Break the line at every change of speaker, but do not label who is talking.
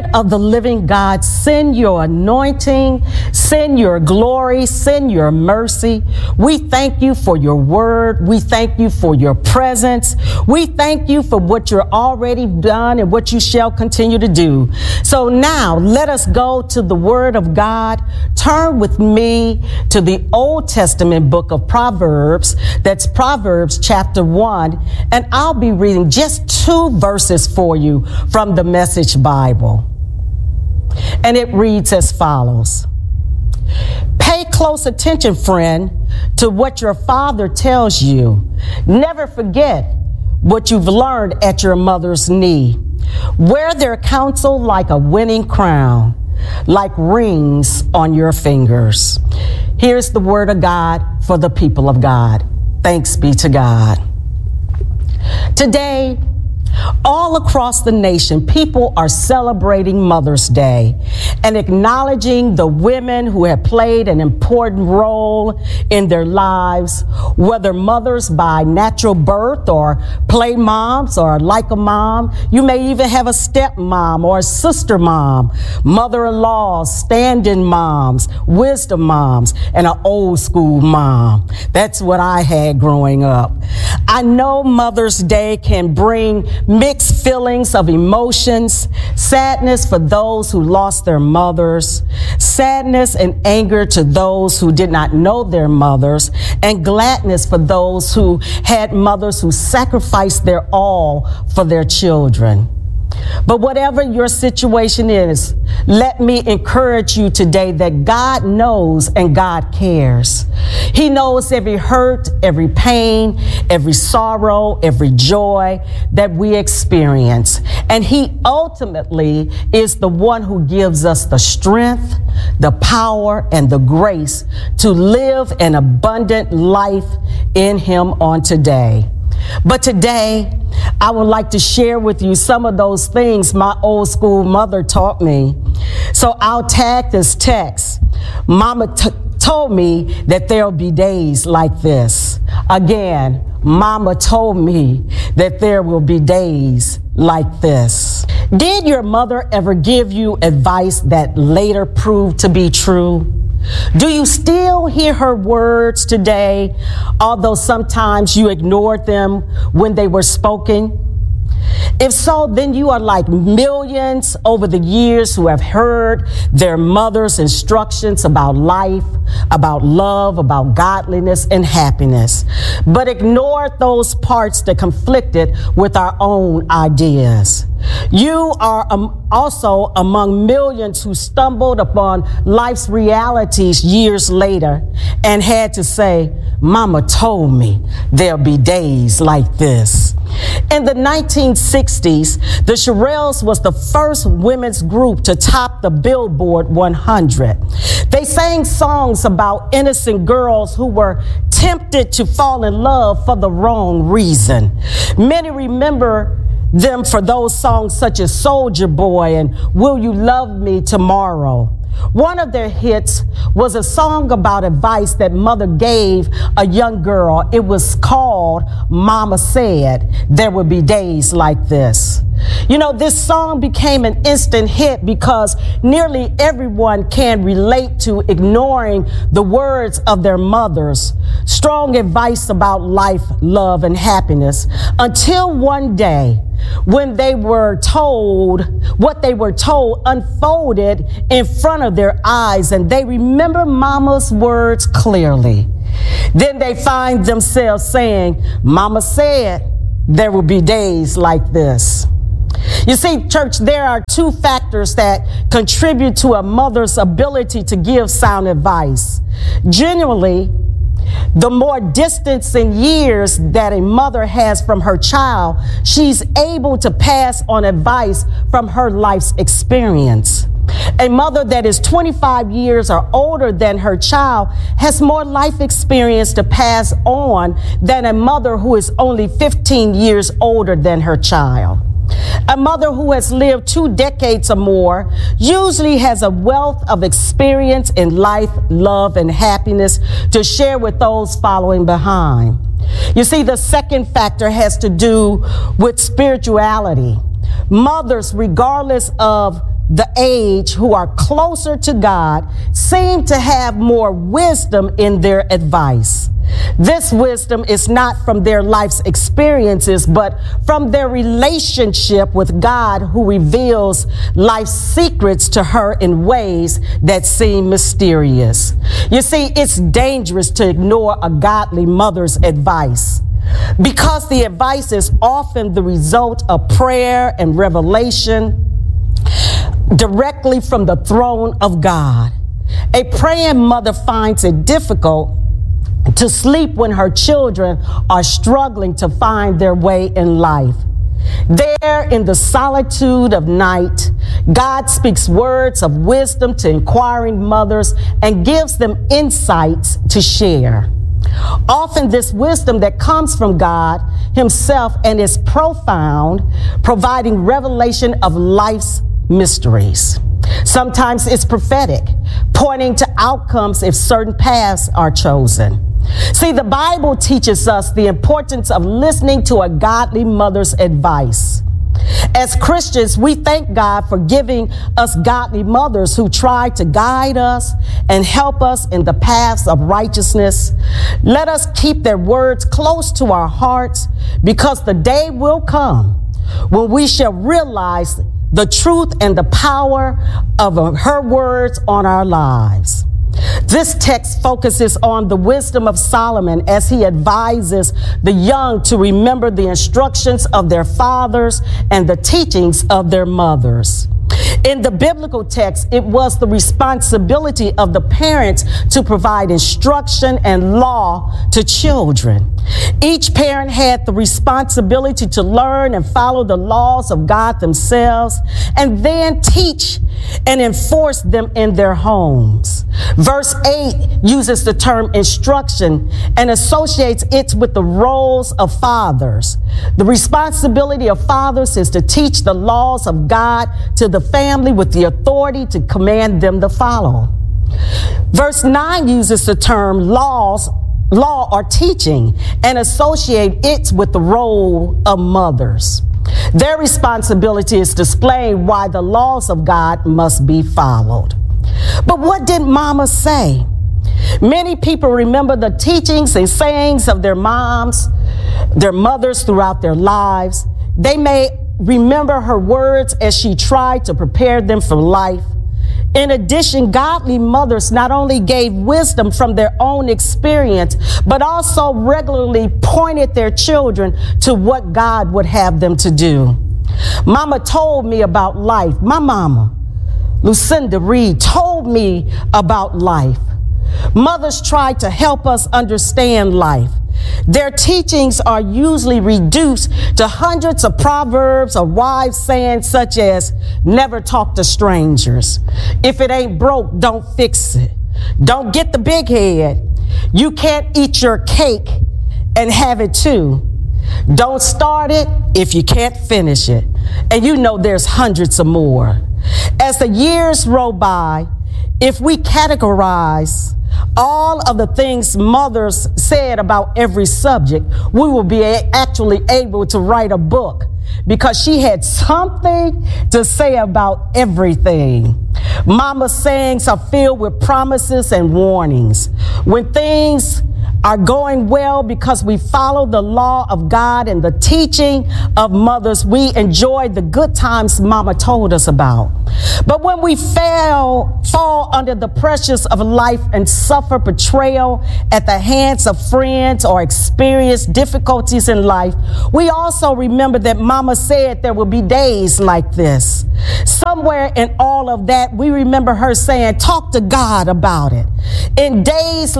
of the living God, send your anointing, send your glory, send your mercy. We thank you for your word. We thank you for your presence. We thank you for what you're already done and what you shall continue to do. So now let us go to the word of God. Turn with me to the Old Testament book of Proverbs. That's Proverbs chapter 1. And I'll be reading just 2 verses for you from the Message Bible. And it reads as follows. Pay close attention, friend, to what your father tells you. Never forget what you've learned at your mother's knee. Wear their counsel like a winning crown, like rings on your fingers. Here's the word of God for the people of God. Thanks be to God. Today, all across the nation, people are celebrating Mother's Day and acknowledging the women who have played an important role in their lives, whether mothers by natural birth or play moms or like a mom. You may even have a stepmom or a sister mom, mother-in-law, stand-in moms, wisdom moms, and an old school mom. That's what I had growing up. I know Mother's Day can bring mixed feelings of emotions, sadness for those who lost their mothers, sadness and anger to those who did not know their mothers, and gladness for those who had mothers who sacrificed their all for their children. But whatever your situation is, let me encourage you today that God knows and God cares. He knows every hurt, every pain, every sorrow, every joy that we experience. And He ultimately is the one who gives us the strength, the power, and the grace to live an abundant life in Him on today. But today, I would like to share with you some of those things my old school mother taught me. So I'll tag this text. Mama told me that there'll be days like this. Again, Mama told me that there will be days like this. Did your mother ever give you advice that later proved to be true? Do you still hear her words today, although sometimes you ignored them when they were spoken? If so, then you are like millions over the years who have heard their mother's instructions about life, about love, about godliness and happiness, but ignored those parts that conflicted with our own ideas. You are also among millions who stumbled upon life's realities years later and had to say, Mama told me there'll be days like this. In the 1960s, the Shirelles was the first women's group to top the Billboard 100. They sang songs about innocent girls who were tempted to fall in love for the wrong reason. Many remember them for those songs such as Soldier Boy and Will You Love Me Tomorrow. One of their hits was a song about advice that mother gave a young girl. It was called Mama Said There Would Be Days Like This. You know, this song became an instant hit because nearly everyone can relate to ignoring the words of their mothers, strong advice about life, love, and happiness, until one day when they were told, what they were told unfolded in front of their eyes, and they remember Mama's words clearly. Then they find themselves saying, Mama said there will be days like this. You see, church, there are 2 factors that contribute to a mother's ability to give sound advice. Generally, the more distance in years that a mother has from her child, she's able to pass on advice from her life's experience. A mother that is 25 years or older than her child has more life experience to pass on than a mother who is only 15 years older than her child. A mother who has lived 2 decades or more usually has a wealth of experience in life, love, and happiness to share with those following behind. You see, the second factor has to do with spirituality. Mothers, regardless of the age who are closer to God seem to have more wisdom in their advice. This wisdom is not from their life's experiences, but from their relationship with God, who reveals life's secrets to her in ways that seem mysterious. You see, it's dangerous to ignore a godly mother's advice, because the advice is often the result of prayer and revelation directly from the throne of God. A praying mother finds it difficult to sleep when her children are struggling to find their way in life. There, in the solitude of night, God speaks words of wisdom to inquiring mothers and gives them insights to share. Often this wisdom that comes from God himself and is profound, providing revelation of life's mysteries. Sometimes it's prophetic, pointing to outcomes if certain paths are chosen. See, the Bible teaches us the importance of listening to a godly mother's advice. As Christians, we thank God for giving us godly mothers who try to guide us and help us in the paths of righteousness. Let us keep their words close to our hearts, because the day will come when we shall realize the truth and the power of her words on our lives. This text focuses on the wisdom of Solomon as he advises the young to remember the instructions of their fathers and the teachings of their mothers. In the biblical text, it was the responsibility of the parents to provide instruction and law to children. Each parent had the responsibility to learn and follow the laws of God themselves, and then teach and enforce them in their homes. Verse 8 uses the term instruction and associates it with the roles of fathers. The responsibility of fathers is to teach the laws of God to the family with the authority to command them to follow. Verse 9 uses the term law or teaching and associate it with the role of mothers. Their responsibility is to explain why the laws of God must be followed. But what did Mama say? Many people remember the teachings and sayings of their moms, their mothers throughout their lives. They may remember her words as she tried to prepare them for life. In addition, godly mothers not only gave wisdom from their own experience, but also regularly pointed their children to what God would have them to do. Mama told me about life. My mama, Lucinda Reed, told me about life. Mothers try to help us understand life. Their teachings are usually reduced to hundreds of proverbs or wise sayings such as, never talk to strangers. If it ain't broke, don't fix it. Don't get the big head. You can't eat your cake and have it too. Don't start it if you can't finish it. And you know there's hundreds of more. As the years roll by, if we categorize all of the things mothers said about every subject, we will be actually able to write a book, because she had something to say about everything. Mama's sayings are filled with promises and warnings. When things are going well because we follow the law of God and the teaching of mothers, we enjoy the good times Mama told us about. But when we fall under the pressures of life and suffer betrayal at the hands of friends or experience difficulties in life, we also remember that Mama said there will be days like this. Somewhere in all of that, we remember her saying, talk to God about it. In days